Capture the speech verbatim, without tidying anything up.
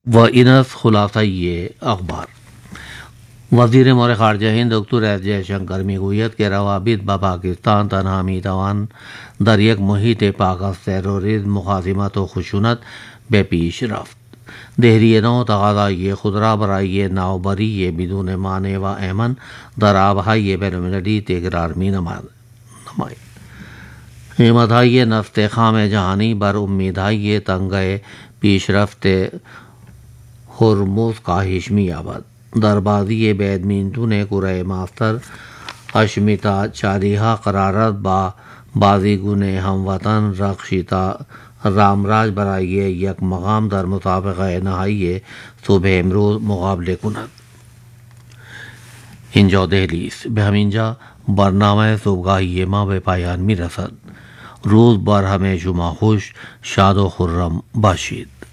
و انس خلاصہ یہ اخبار وزیر امور خارجہ ہند دکتر ایس جے شنکر میگوید کہ روابط با پاکستان تنها میتوان در یک محیط پاک از تروریسم، مقاومت و خشونت به پیش رفت. دهلی نو تقاضای خود را برای نوبری بدون مانع و امن در آبهای بین‌المللی تکرار می نماید. قیمت‌های نفت خام جهانی بر امیدهای تنگه پیشرفت هرمز کاهش می‌یابد. در بازی بیدمینتون کره ماستر اشمیتا چالیها قرارت با بازیکن هموطن رکشیتا رامراج برای یک مقام در مسابقه نهایی صبح امروز مقابله کند. اینجا دهلی است. به همینجا برنامه صبحگاهی ما به پایان می رسد. روز بر همه شما خوش، شاد و خرم باشید.